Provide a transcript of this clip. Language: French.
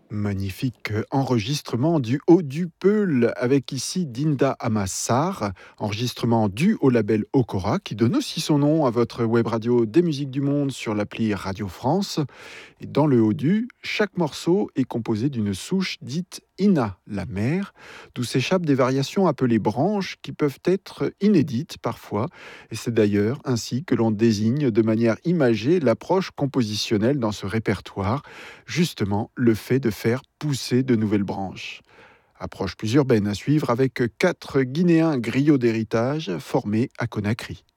Magnifique enregistrement du Haut du Peul avec ici Dinda Amassar, enregistrement dû au label Okora qui donne aussi son nom à votre web radio des musiques du monde sur l'appli Radio France. Et dans le Haut-Du, chaque morceau est composé d'une souche dite Ina, la mère, d'où s'échappent des variations appelées branches qui peuvent être inédites parfois. Et c'est d'ailleurs ainsi que l'on désigne de manière imagée l'approche compositionnelle dans ce répertoire, justement le fait de faire pousser de nouvelles branches. Approche plus urbaine à suivre avec 4 Guinéens griots d'héritage formés à Conakry.